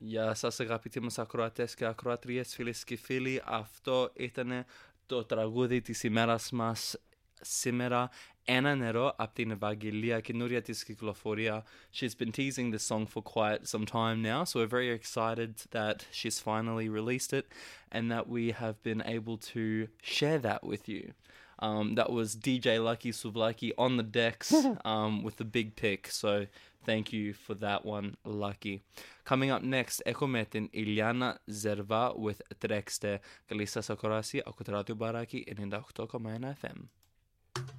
Γεια σας αγαπητοί μας ακροατές και ακροατρίες, φίλες και φίλοι. Αυτό ήταν το τραγούδι της ημέρας μας σήμερα. Ένα νερό από την Ευαγγελία, καινούρια της κυκλοφορία. She's been teasing this song for quite some time now, so we're very excited that she's finally released it and that we have been able to share that with you. That was DJ Lucky Suvlaki on the decks with the big pick, so thank you for that one, Lucky. Coming up next, έχουμε την Iliana Zerva with Τρέξτε. Καλή σας ακρόαση από το Radio Baraki 98,1 FM.